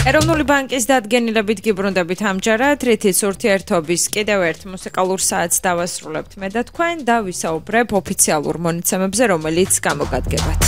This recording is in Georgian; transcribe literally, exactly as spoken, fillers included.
ეროვნული ბანკის დადგენილებით გიბრუნდებით ამჯერად რითიც ურთიერთობის კიდევ ერთ მუსიკალურ საათს დავასრულებთ მე და თქვენ და ვისაუბრებ ოფიციალურ მონაცემებზე, რომელიც გამოგადგებათ.